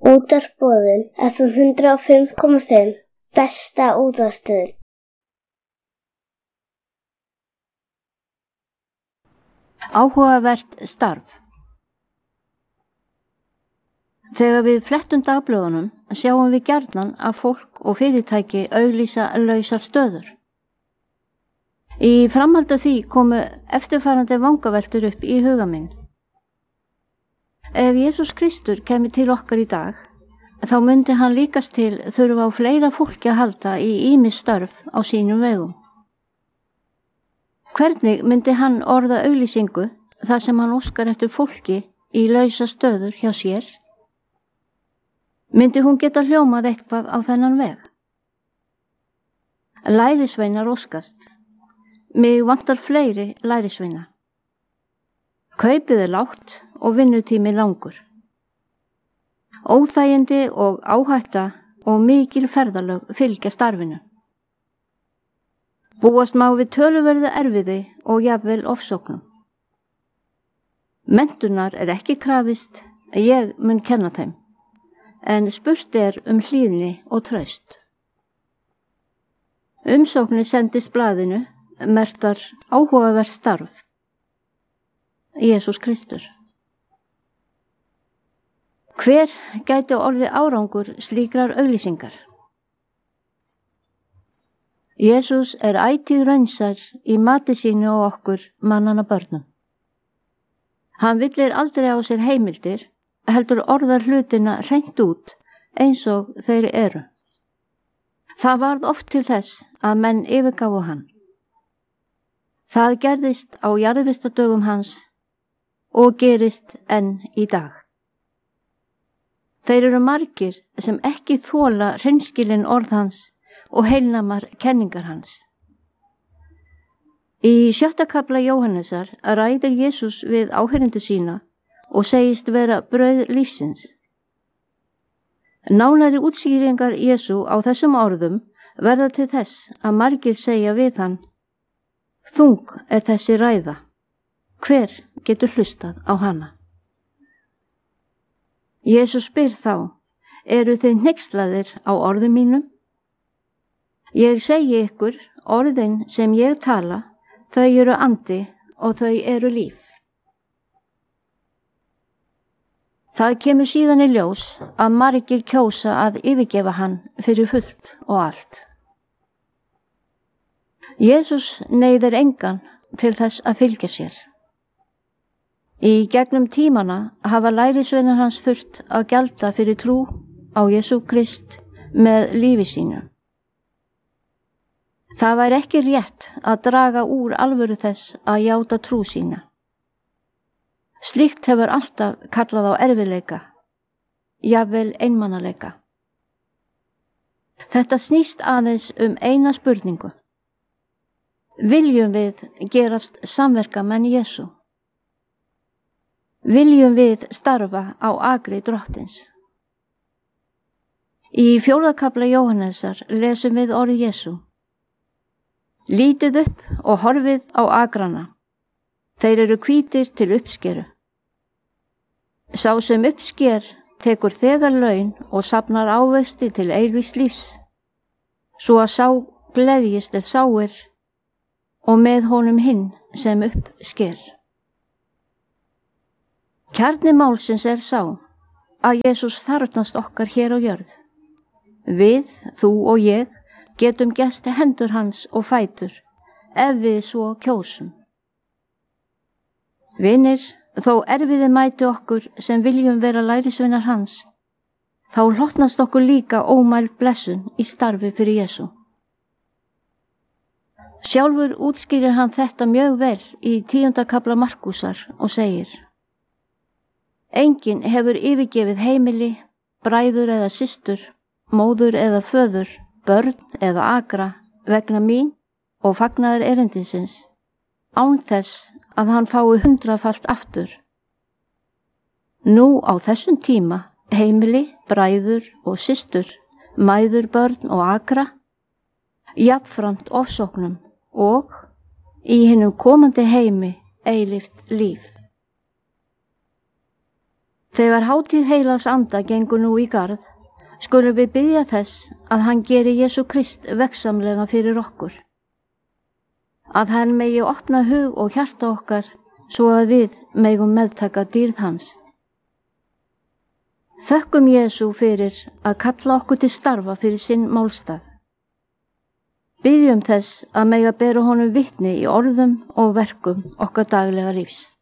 Útvarpsboðun FM 105,5 besta útvarpsstöðin. Áhugavert starf. Þegar við flettum dagblöðunum sjáum við gjarnan að fólk og fyrirtæki auglýsa lausar stöður. Í framhaldi af því komu eftirfarandi vangaveltur upp í huga minn. Ef Jesús Kristur kemur til okkar í dag, þá myndi hann líkast til þurfa á fleira fólki að halda í ýmis störf á sínum vegum. Hvernig myndi hann orða auglýsingu þar sem hann óskar eftir fólki í lausa stöður hjá sér? Myndi hún geta hljómað eitthvað á þennan veg? Lærisveinar óskast. Mig vantar fleiri lærisveina. Kaupið lágt og vinnutími langur. Óþægindi og áhætta og mikil ferðalög fylgja starfinu. Búast má við töluverðu erfiði og jafnvel ofsóknum. Menntunar ekki krafist, ég mun kenna þeim, en spurt hlýðni og traust. Umsóknir sendist blaðinu, merktar áhugavert starf. Jesús Kristur. Hver gæti orðið árangur slíkrar auglýsingar? Jesús ætíð raunsær í mati sínu og okkur mannanna börnum. Hann villir aldrei á sér heimildir, heldur orðar hlutina hreint út eins og þeir eru. Það varð oft til þess að menn yfirgáfu hann. Það gerðist á jarðvistardögum hans og gerist enn í dag. Þeir eru margir sem ekki þola hreinskilin orð hans og heilnamar kenningar hans. Í 6. kafla Jóhannesar ræðir Jesús við áheyrendur sína og segist vera brauð lífsins. Nánari útskýringar Jesú á þessum orðum verða til þess að margir segja við hann: Þung þessi ræða. Hver getur hlustað á hana? Jesús spyr þá: Eru þið hneykslaðir á orðum mínum? Ég segi ykkur, orðin sem ég tala, þau eru andi og þau eru líf. Það kemur síðan í ljós að margir kjósa að yfirgefa hann fyrir fullt og allt. Jesús neyðir engan til þess að fylgja sér. Í gegnum tímana hafa lærisveinar hans þurft að gjalda fyrir trú á Jesú Krist með lífi sínu. Það væri ekki rétt að draga úr alvöru þess að játa trú sína. Slíkt hefur alltaf kallað á erfiðleika, jafnvel einmanaleika. Þetta snýst aðeins eina spurningu. Viljum við gerast samverkamenn Jesú? Viljum við starfa á akri Drottins? Í 4. kafla Jóhannesar lesum við orð Jesú. Lítið upp og horfið á agrana. Þeir eru hvítir til uppskeru. Sá sem uppsker tekur þegar laun og safnar ávexti til eilífs lífs, svo að sá gleðjist sáir og með honum hinn sem uppsker. Kjarni málsins sá að Jesús þarfnast okkar hér á jörð. Við, þú og ég, getum gest hendur hans og fætur ef við svo kjósum. Vinir, þó erfiði mæti okkur sem viljum vera lærisveinar hans, þá hlotnast okkur líka ómæld blessun í starfi fyrir Jesú. Sjálfur útskýrir hann þetta mjög vel í 10. kafla Markúsar og segir: Enginn hefur yfirgefið heimili, bræður eða systur, móður eða föður, börn eða akra vegna mín og fagnaðar erindisins, án þess að hann fái 100-falt aftur. Nú á þessum tíma heimili, bræður og systur, mæður, börn og akra, jafnframt ofsóknum og í hinum komandi heimi eilíft líf. Þegar hátíð heilags anda gengur nú í garð, skulum við biðja þess að hann geri Jesú Krist veggsamlega fyrir okkur. Að hann megi opna hug og hjarta okkar svo að við megum meðtaka dýrð hans. Þökkum Jesú fyrir að kalla okkur til starfa fyrir sinn málstað. Biðjum þess að mega bera honum vitni í orðum og verkum okkar daglega lífs.